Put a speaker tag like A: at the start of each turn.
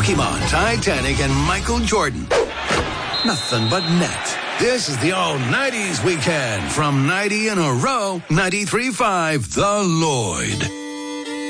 A: Pokemon, Titanic, and Michael Jordan. Nothing but net. This is the all-90s weekend from 90 in a row, 93.5 The Lloyd.